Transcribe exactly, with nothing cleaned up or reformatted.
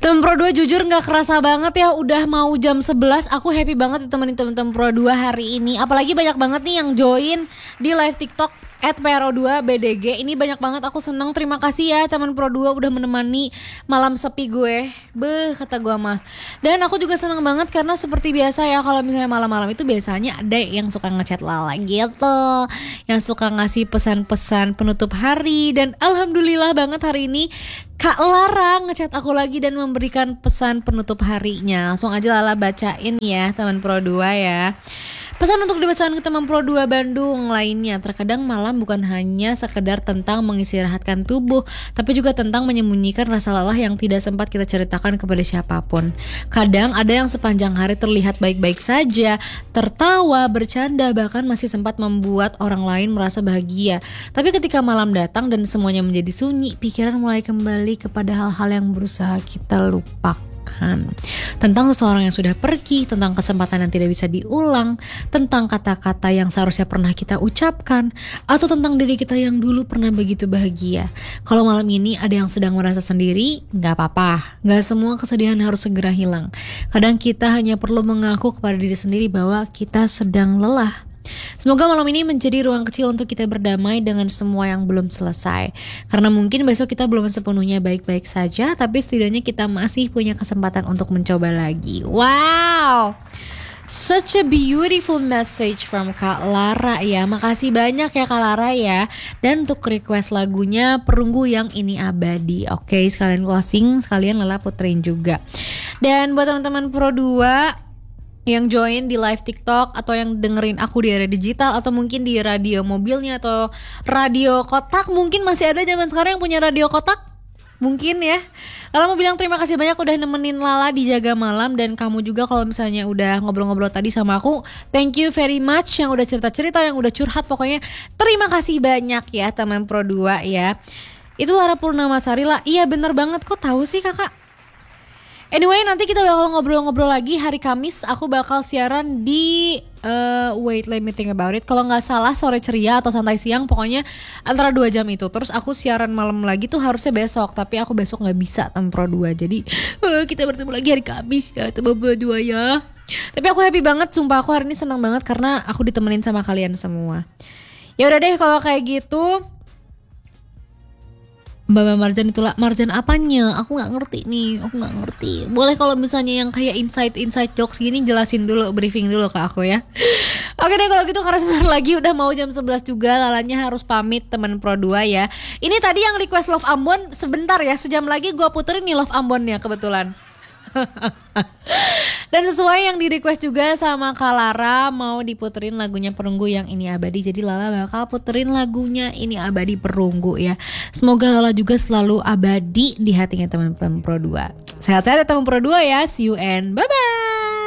Temen Pro dua jujur gak kerasa banget ya, udah mau jam sebelas. Aku happy banget ditemenin temen-temen Pro dua hari ini. Apalagi banyak banget nih yang join di live TikTok at Pro dua B D G. Ini banyak banget, aku seneng. Terima kasih ya teman Pro dua udah menemani malam sepi gue. Beh, kata gue mah. Dan aku juga seneng banget karena seperti biasa ya, kalau misalnya malam-malam itu biasanya ada yang suka ngechat Lala gitu, yang suka ngasih pesan-pesan penutup hari. Dan alhamdulillah banget hari ini Kak Lara ngechat aku lagi dan memberikan pesan penutup harinya. Langsung aja Lala bacain ya teman Pro dua ya. Pesan untuk dibacakan ke teman Pro dua Bandung lainnya. Terkadang malam bukan hanya sekedar tentang mengistirahatkan tubuh, tapi juga tentang menyembunyikan rasa lelah yang tidak sempat kita ceritakan kepada siapapun. Kadang ada yang sepanjang hari terlihat baik-baik saja, tertawa, bercanda, bahkan masih sempat membuat orang lain merasa bahagia. Tapi ketika malam datang dan semuanya menjadi sunyi, pikiran mulai kembali kepada hal-hal yang berusaha kita lupakan. Tentang seseorang yang sudah pergi, tentang kesempatan yang tidak bisa diulang, tentang kata-kata yang seharusnya pernah kita ucapkan, atau tentang diri kita yang dulu pernah begitu bahagia. Kalau malam ini ada yang sedang merasa sendiri, gak apa-apa. Gak semua kesedihan harus segera hilang. Kadang kita hanya perlu mengaku kepada diri sendiri bahwa kita sedang lelah. Semoga malam ini menjadi ruang kecil untuk kita berdamai dengan semua yang belum selesai. Karena mungkin besok kita belum sepenuhnya baik-baik saja, tapi setidaknya kita masih punya kesempatan untuk mencoba lagi. Wow, such a beautiful message from Kak Lara ya. Makasih banyak ya Kak Lara ya. Dan untuk request lagunya Perunggu Yang Ini Abadi. Oke, sekalian closing, sekalian Lala puterin juga. Dan buat teman-teman Pro dua yang join di live TikTok atau yang dengerin aku di area digital atau mungkin di radio mobilnya atau radio kotak, mungkin masih ada zaman sekarang yang punya radio kotak, mungkin ya. Kalau mau bilang terima kasih banyak udah nemenin Lala di Jaga Malam, dan kamu juga kalau misalnya udah ngobrol-ngobrol tadi sama aku, thank you very much yang udah cerita-cerita, yang udah curhat, pokoknya terima kasih banyak ya teman Pro dua ya. Itu Lara Purnamasari lah. Iya bener banget, kok tahu sih kakak? Anyway, nanti kita bakal ngobrol-ngobrol lagi hari Kamis. Aku bakal siaran di uh, wait let me think about it. Kalau nggak salah sore ceria atau santai siang, pokoknya antara dua jam itu. Terus aku siaran malam lagi tuh harusnya besok, tapi aku besok nggak bisa teman Pro dua. Jadi uh, kita bertemu lagi hari Kamis ya teman Pro dua ya. Tapi aku happy banget, sumpah aku hari ini senang banget karena aku ditemenin sama kalian semua. Ya udah deh kalau kayak gitu. Mbak Marjan itulah, Marjan apanya? Aku nggak ngerti nih, aku nggak ngerti. Boleh kalau misalnya yang kayak insight-insight jokes gini jelasin dulu, briefing dulu ke aku ya. Oke deh kalau gitu, karena sebentar lagi udah mau jam sebelas juga, Lalanya harus pamit teman Pro dua ya. Ini tadi yang request Love Ambon sebentar ya, sejam lagi gue puterin nih Love Ambonnya kebetulan. Dan sesuai yang di request juga sama Kak Lara, mau diputerin lagunya Perunggu Yang Ini Abadi. Jadi Lala bakal puterin lagunya Ini Abadi Perunggu ya. Semoga Lala juga selalu abadi di hatinya teman-teman Pro dua. Sehat-sehat ya teman Pro dua ya. See you and bye bye.